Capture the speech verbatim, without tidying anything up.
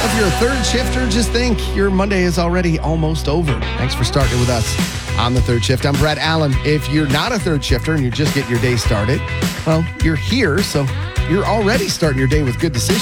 if you're a third shifter, just think your Monday is already almost over. Thanks for starting with us on the third shift. I'm Brett Allen. If you're not a third shifter and you're just getting your day started, well, you're here, so you're already starting your day with good decisions.